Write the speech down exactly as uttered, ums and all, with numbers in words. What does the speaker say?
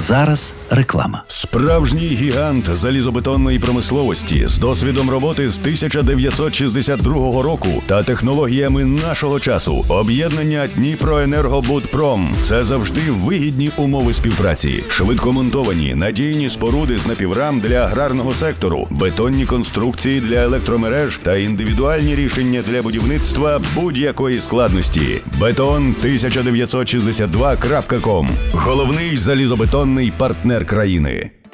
Зараз реклама. Справжній гігант залізобетонної промисловості з досвідом роботи з тисяча дев'ятсот шістдесят другого року та технологіями нашого часу. Об'єднання Дніпроенергобудпром – це завжди вигідні умови співпраці. Швидкомонтовані, надійні споруди з напіврам для аграрного сектору, бетонні конструкції для електромереж та індивідуальні рішення для будівництва будь-якої складності. бетон тисяча дев'ятсот шістдесят два крапка ком. Головний залізобетонний партнер країни.